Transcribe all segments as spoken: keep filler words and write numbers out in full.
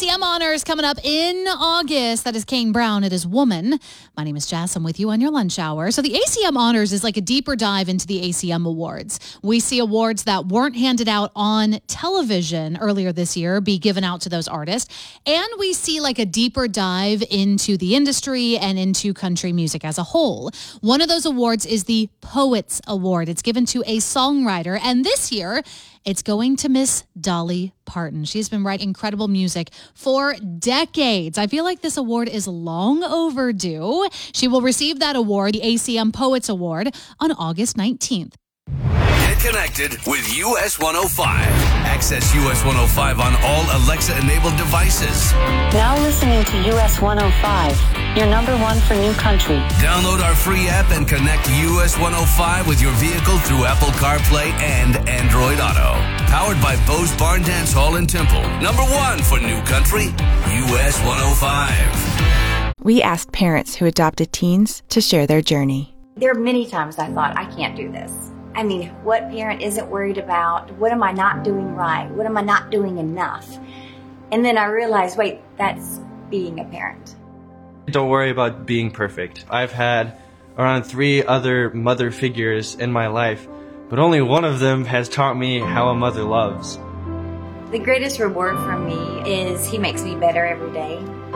M honors coming up in August. That is Kane Brown. It is Woman. My name is Jess. I'm with you on your lunch hour. So the A C M honors is like a deeper dive into the A C M awards. We see awards that weren't handed out on television earlier this year be given out to those artists. And we see like a deeper dive into the industry and into country music as a whole. One of those awards is the Poets Award. It's given to a songwriter. And this year, it's going to Miss Dolly Parton. She's been writing incredible music for decades. I feel like this award is long overdue. She will receive that award, the A C M Poets Award, on August nineteenth. Get connected with U S one oh five. Access U S one oh five on all Alexa-enabled devices. Now listening to U S one oh five, your number one for new country. Download our free app and connect U S one oh five with your vehicle through Apple CarPlay and Android Auto. Powered by Bose Barn Dance Hall in Temple. Number one for new country, U S one oh five. We asked parents who adopted teens to share their journey. There are many times I thought, I can't do this. I mean, what parent isn't worried about? What am I not doing right? What am I not doing enough? And then I realized, wait, that's being a parent. Don't worry about being perfect. I've had around three other mother figures in my life, but only one of them has taught me how a mother loves. The greatest reward for me is he makes me better every day.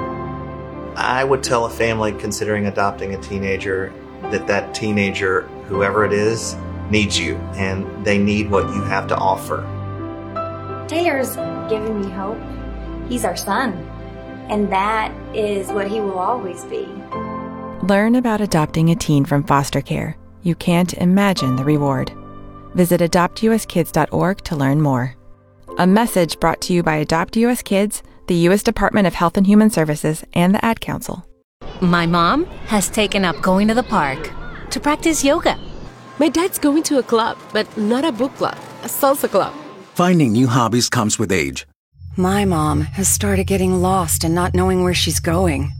I would tell a family considering adopting a teenager that that teenager, whoever it is, needs you, and they need what you have to offer. Taylor's given me hope. He's our son, and that is what he will always be. Learn about adopting a teen from foster care. You can't imagine the reward. Visit adopt u s kids dot org to learn more. A message brought to you by Adopt U S Kids, the U S Department of Health and Human Services, and the Ad Council. My mom has taken up going to the park to practice yoga. My dad's going to a club, but not a book club, a salsa club. Finding new hobbies comes with age. My mom has started getting lost and not knowing where she's going.